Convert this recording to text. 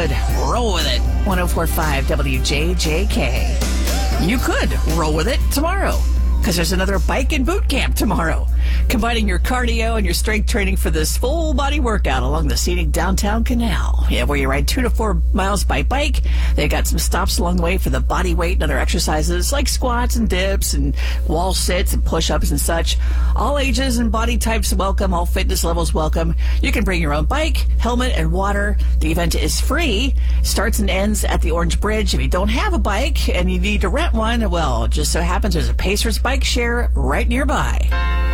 could roll with it. 104.5 WJJK. You could roll with it tomorrow, because there's another bike and boot camp tomorrow, combining your cardio and your strength training for this full body workout along the scenic downtown canal. Yeah, where you ride 2 to 4 miles by bike. They got some stops along the way for the body weight and other exercises like squats and dips and wall sits and push-ups and such. All ages and body types welcome, all fitness levels welcome. You can bring your own bike, helmet, and water. The event is free. Starts and ends at the Orange Bridge. If you don't have a bike and you need to rent one, well, it just so happens there's a Pacers bike share right nearby.